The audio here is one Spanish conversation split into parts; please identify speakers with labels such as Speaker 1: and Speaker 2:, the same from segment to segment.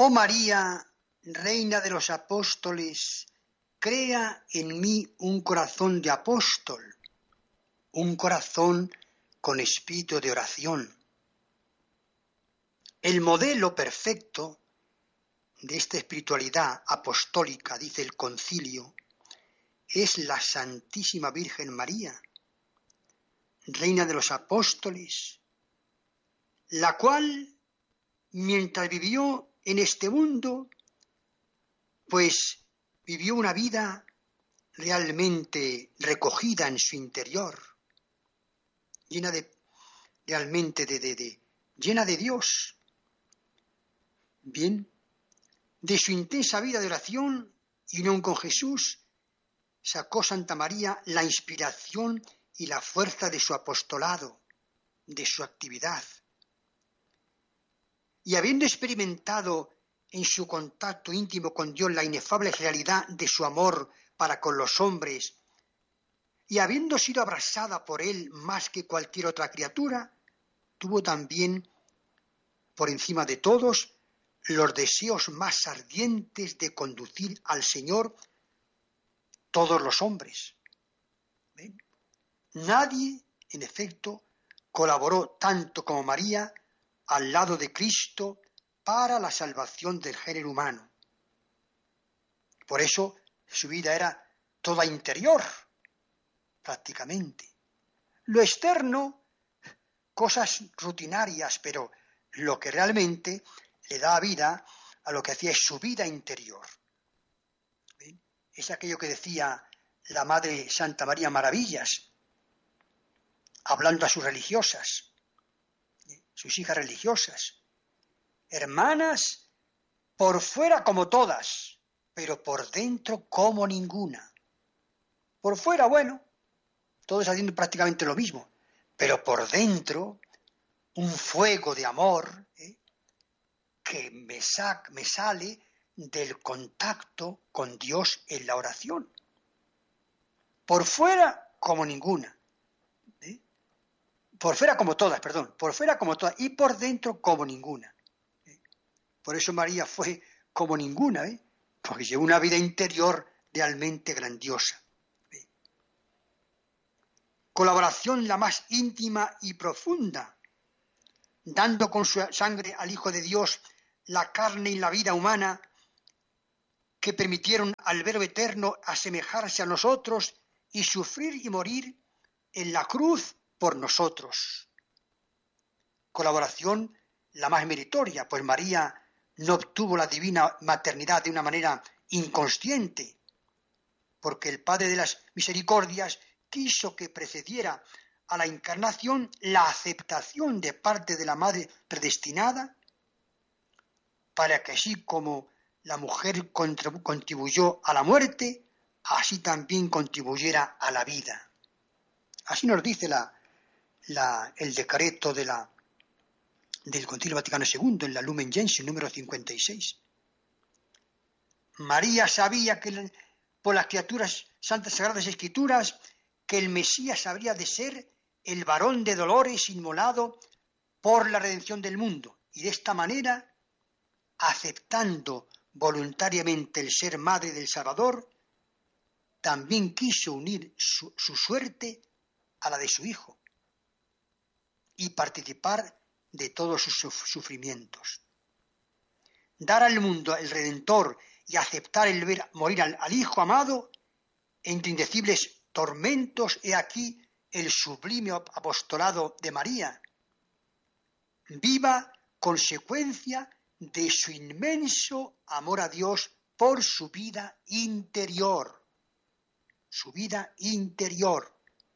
Speaker 1: Oh María, Reina de los Apóstoles, crea en mí un corazón de apóstol, un corazón con espíritu de oración. El modelo perfecto de esta espiritualidad apostólica, dice el concilio, es la Santísima Virgen María, Reina de los Apóstoles, la cual, mientras vivió en este mundo, pues vivió una vida realmente recogida en su interior, llena llena de Dios. Bien, de su intensa vida de oración y unión con Jesús, sacó Santa María la inspiración y la fuerza de su apostolado, de su actividad. Y habiendo experimentado en su contacto íntimo con Dios la inefable realidad de su amor para con los hombres, y habiendo sido abrazada por él más que cualquier otra criatura, tuvo también, por encima de todos, los deseos más ardientes de conducir al Señor todos los hombres. ¿Ven? Nadie, en efecto, colaboró tanto como María al lado de Cristo para la salvación del género humano. Por eso su vida era toda interior, prácticamente. Lo externo, cosas rutinarias, pero lo que realmente le da vida a lo que hacía es su vida interior. ¿Ven? Es aquello que decía la Madre Santa María Maravillas, hablando a sus religiosas, sus hijas religiosas. Hermanas, por fuera como todas, pero por dentro como ninguna. Por fuera, bueno, todos haciendo prácticamente lo mismo, pero por dentro un fuego de amor que me sale del contacto con Dios en la oración. Por fuera como ninguna. Por fuera como todas, por fuera como todas y por dentro como ninguna. Por eso María fue como ninguna, porque llevó una vida interior realmente grandiosa. Colaboración la más íntima y profunda, dando con su sangre al Hijo de Dios la carne y la vida humana que permitieron al Verbo eterno asemejarse a nosotros y sufrir y morir en la cruz por nosotros. Colaboración la más meritoria, pues María no obtuvo la divina maternidad de una manera inconsciente, porque el Padre de las Misericordias quiso que precediera a la encarnación la aceptación de parte de la Madre predestinada, para que así como la mujer contribuyó a la muerte, así también contribuyera a la vida. Así nos dice el decreto del Concilio Vaticano II, en la Lumen Gentium, número 56. María sabía que por las criaturas santas sagradas escrituras que el Mesías habría de ser el varón de dolores inmolado por la redención del mundo, y de esta manera, aceptando voluntariamente el ser madre del Salvador, también quiso unir su suerte a la de su Hijo y participar de todos sus sufrimientos. Dar al mundo el Redentor y aceptar el ver morir al Hijo amado entre indecibles tormentos, he aquí el sublime apostolado de María, viva consecuencia de su inmenso amor a Dios por su vida interior. Su vida interior.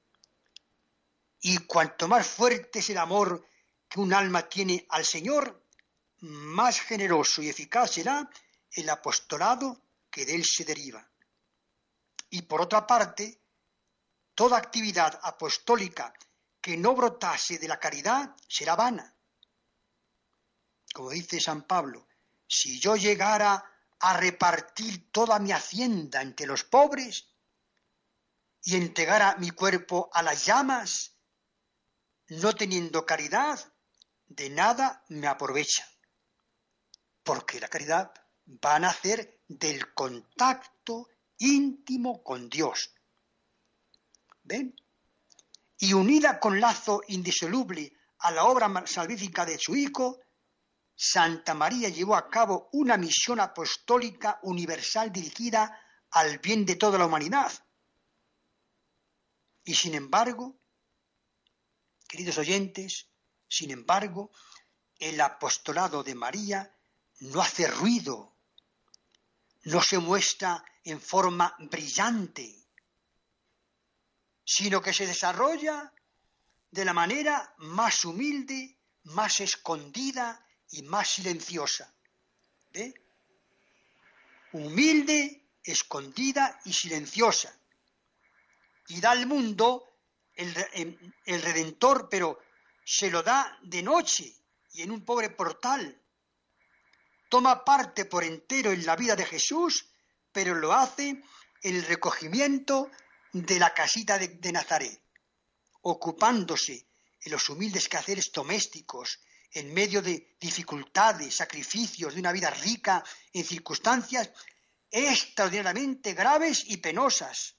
Speaker 1: Y cuanto más fuerte es el amor que un alma tiene al Señor, más generoso y eficaz será el apostolado que de él se deriva. Y por otra parte, toda actividad apostólica que no brotase de la caridad será vana. Como dice San Pablo, si yo llegara a repartir toda mi hacienda entre los pobres y entregara mi cuerpo a las llamas, no teniendo caridad, de nada me aprovecha. porque la caridad va a nacer del contacto íntimo con Dios. ¿Ven? Y unida con lazo indisoluble a la obra salvífica de su Hijo, Santa María llevó a cabo una misión apostólica universal dirigida al bien de toda la humanidad. Y sin embargo, queridos oyentes, sin embargo, el apostolado de María no hace ruido, no se muestra en forma brillante, sino que se desarrolla de la manera más humilde, más escondida y más silenciosa. ¿Ve? Humilde, escondida y silenciosa. Y da al mundo el Redentor, pero se lo da de noche y en un pobre portal. Toma parte por entero en la vida de Jesús, pero lo hace en el recogimiento de la casita de Nazaret, ocupándose en los humildes quehaceres domésticos, en medio de dificultades, sacrificios, de una vida rica en circunstancias extraordinariamente graves y penosas.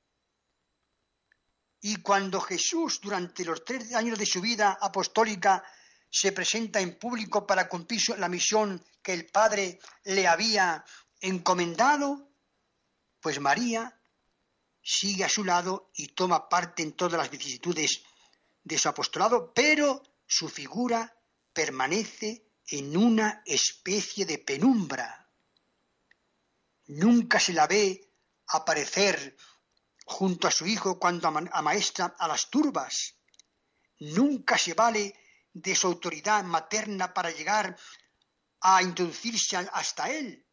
Speaker 1: Y cuando Jesús, durante los 3 años de su vida apostólica, se presenta en público para cumplir la misión que el Padre le había encomendado, pues María sigue a su lado y toma parte en todas las vicisitudes de su apostolado, pero su figura permanece en una especie de penumbra. Nunca se la ve aparecer junto a su hijo cuando amaestra a las turbas. Nunca se vale de su autoridad materna para llegar a introducirse hasta él.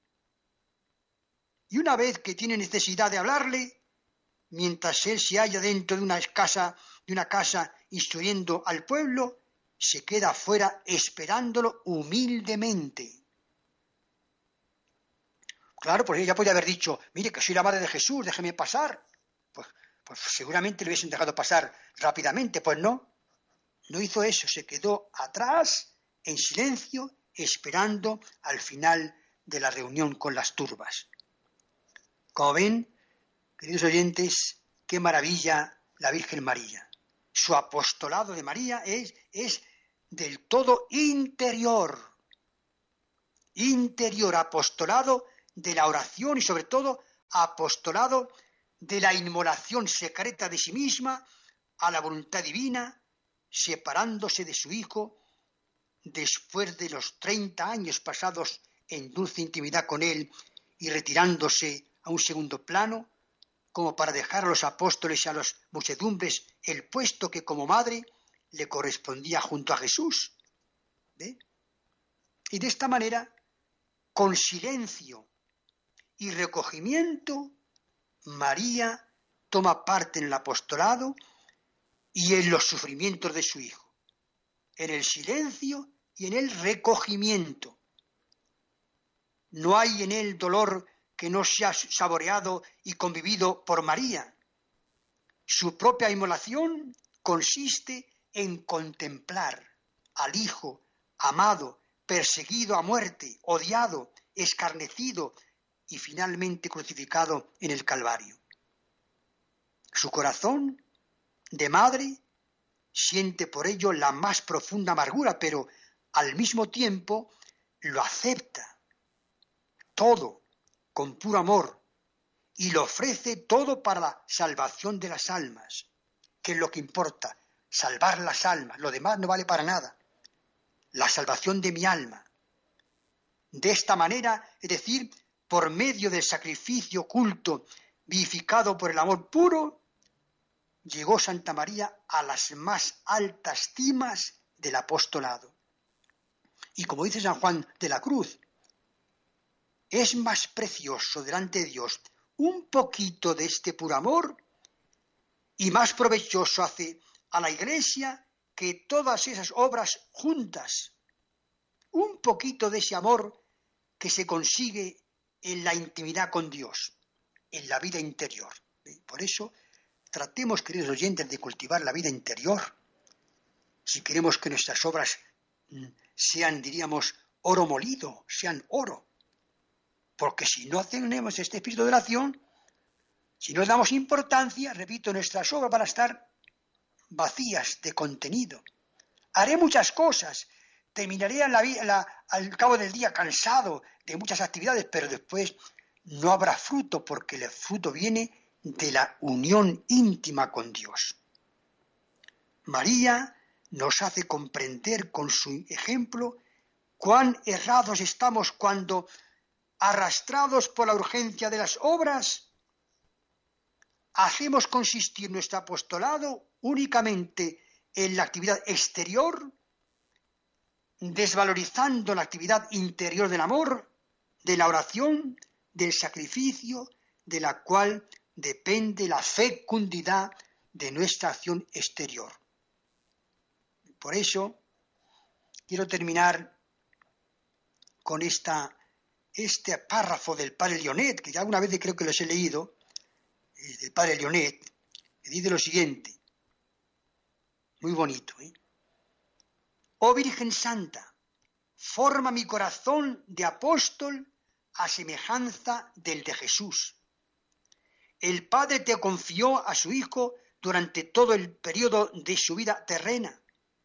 Speaker 1: Y una vez que tiene necesidad de hablarle, mientras él se halla dentro de una casa instruyendo al pueblo, se queda afuera esperándolo humildemente. Claro, pues ella podría haber dicho, mire que soy la madre de Jesús, déjeme pasar. Pues seguramente le hubiesen dejado pasar rápidamente, pues no. No hizo eso, se quedó atrás, en silencio, esperando al final de la reunión con las turbas. Como ven, queridos oyentes, qué maravilla la Virgen María. Su apostolado de María es del todo interior, apostolado de la oración y sobre todo apostolado de la inmolación secreta de sí misma a la voluntad divina, separándose de su Hijo después de los 30 años pasados en dulce intimidad con él y retirándose a un segundo plano, como para dejar a los apóstoles y a las muchedumbres el puesto que como madre le correspondía junto a Jesús. ¿Ve? Y de esta manera, con silencio y recogimiento, María toma parte en el apostolado y en los sufrimientos de su Hijo, en el silencio y en el recogimiento. No hay en él dolor que no sea saboreado y convivido por María. Su propia inmolación consiste en contemplar al Hijo amado, perseguido a muerte, odiado, escarnecido y finalmente crucificado en el Calvario. Su corazón de madre siente por ello la más profunda amargura, pero al mismo tiempo lo acepta todo con puro amor y lo ofrece todo para la salvación de las almas, que es lo que importa, salvar las almas, lo demás no vale para nada, la salvación de mi alma. De esta manera, es decir, por medio del sacrificio oculto vivificado por el amor puro, llegó Santa María a las más altas cimas del apostolado. Y como dice San Juan de la Cruz, es más precioso delante de Dios un poquito de este puro amor y más provechoso hace a la Iglesia que todas esas obras juntas. Un poquito de ese amor que se consigue en la intimidad con Dios, en la vida interior. Por eso, tratemos, queridos oyentes, de cultivar la vida interior. Si queremos que nuestras obras sean, diríamos, oro molido, sean oro. Porque si no tenemos este espíritu de oración, si no le damos importancia, repito, nuestras obras van a estar vacías de contenido. Haré muchas cosas, terminaré al cabo del día cansado de muchas actividades, pero después no habrá fruto, porque el fruto viene de la unión íntima con Dios. María nos hace comprender con su ejemplo cuán errados estamos cuando, arrastrados por la urgencia de las obras, hacemos consistir nuestro apostolado únicamente en la actividad exterior, desvalorizando la actividad interior del amor, de la oración, del sacrificio, de la cual depende la fecundidad de nuestra acción exterior. Por eso quiero terminar con este párrafo del padre Lionet, que ya alguna vez creo que los he leído, del padre Lionet, que dice lo siguiente, muy bonito, Oh Virgen Santa, forma mi corazón de apóstol a semejanza del de Jesús. El Padre te confió a su Hijo durante todo el periodo de su vida terrena.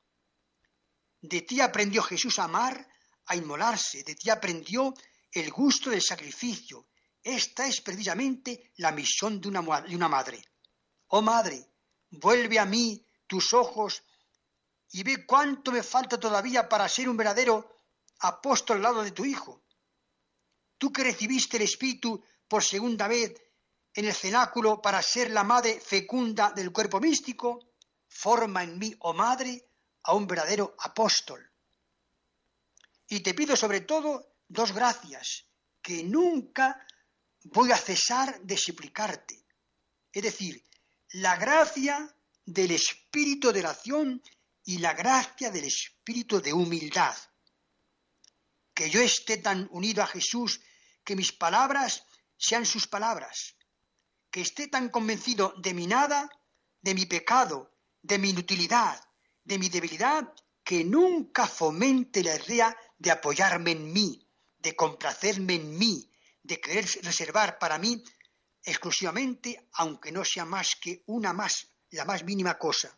Speaker 1: De ti aprendió Jesús a amar, a inmolarse, de ti aprendió el gusto del sacrificio. Esta es precisamente la misión de una madre. Oh Madre, vuelve a mí tus ojos y ve cuánto me falta todavía para ser un verdadero apóstol al lado de tu Hijo. Tú que recibiste el Espíritu por segunda vez en el cenáculo para ser la madre fecunda del cuerpo místico, forma en mí, oh Madre, a un verdadero apóstol. Y te pido sobre todo dos gracias que nunca voy a cesar de suplicarte. Es decir, la gracia del espíritu de oración y la gracia del espíritu de humildad. Que yo esté tan unido a Jesús que mis palabras sean sus palabras. Que esté tan convencido de mi nada, de mi pecado, de mi inutilidad, de mi debilidad, que nunca fomente la idea de apoyarme en mí, de complacerme en mí, de querer reservar para mí exclusivamente, aunque no sea más que la más mínima cosa.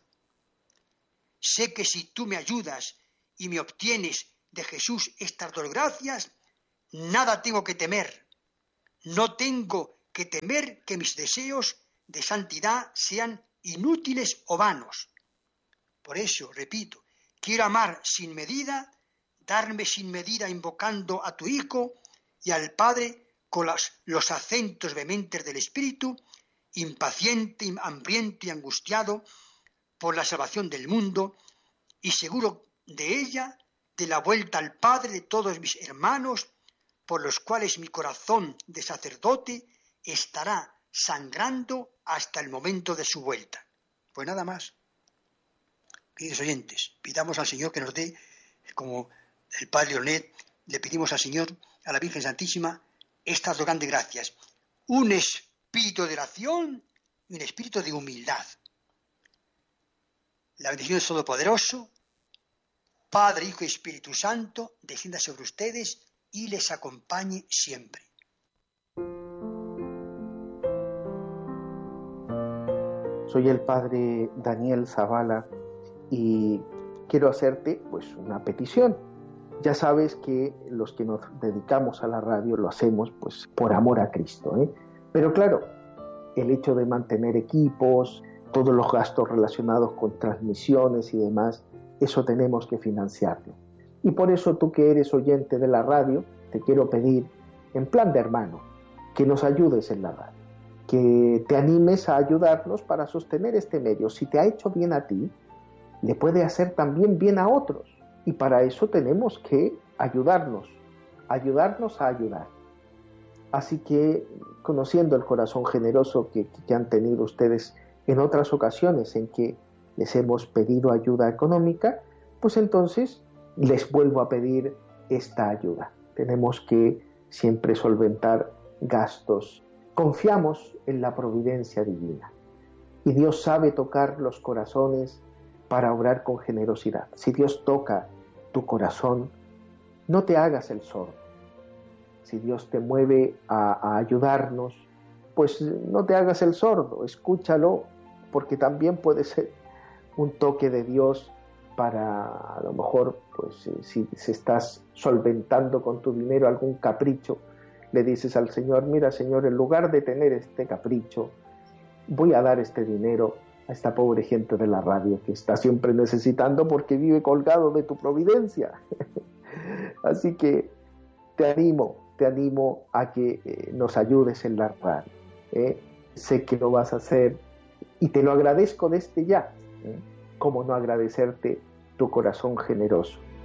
Speaker 1: Sé que si tú me ayudas y me obtienes de Jesús estas dos gracias, nada tengo que temer. No tengo que temer que mis deseos de santidad sean inútiles o vanos. Por eso, repito, quiero amar sin medida, darme sin medida invocando a tu Hijo y al Padre con los acentos vehementes del Espíritu, impaciente, hambriento y angustiado por la salvación del mundo y seguro de ella, de la vuelta al Padre de todos mis hermanos, por los cuales mi corazón de sacerdote estará sangrando hasta el momento de su vuelta. Pues nada más. Queridos oyentes, pidamos al Señor que nos dé, como el Padre Leonet, le pedimos al Señor, a la Virgen Santísima, estas dos grandes gracias. Un espíritu de oración y un espíritu de humildad. La bendición del Todopoderoso, Padre, Hijo y Espíritu Santo, descienda sobre ustedes y les acompañe siempre.
Speaker 2: Soy el Padre Daniel Zavala y quiero hacerte pues una petición. Ya sabes que los que nos dedicamos a la radio lo hacemos pues por amor a Cristo, Pero claro, el hecho de mantener equipos, todos los gastos relacionados con transmisiones y demás, eso tenemos que financiarlo. Y por eso tú que eres oyente de la radio, te quiero pedir, en plan de hermano, que nos ayudes en la radio, que te animes a ayudarnos para sostener este medio. Si te ha hecho bien a ti, le puede hacer también bien a otros. Y para eso tenemos que ayudarnos a ayudar. Así que, conociendo el corazón generoso que han tenido ustedes en otras ocasiones en que les hemos pedido ayuda económica, pues entonces les vuelvo a pedir esta ayuda. Tenemos que siempre solventar gastos. Confiamos en la providencia divina y Dios sabe tocar los corazones para obrar con generosidad. Si Dios toca tu corazón, no te hagas el sordo. Si Dios te mueve a ayudarnos, pues no te hagas el sordo, escúchalo, porque también puede ser un toque de Dios para, a lo mejor, pues si estás solventando con tu dinero algún capricho, le dices al Señor, mira Señor, en lugar de tener este capricho, voy a dar este dinero a esta pobre gente de la radio que está siempre necesitando porque vive colgado de tu providencia. Así que te animo a que nos ayudes en la radio. Sé que lo vas a hacer y te lo agradezco desde ya. ¿Cómo no agradecerte tu corazón generoso?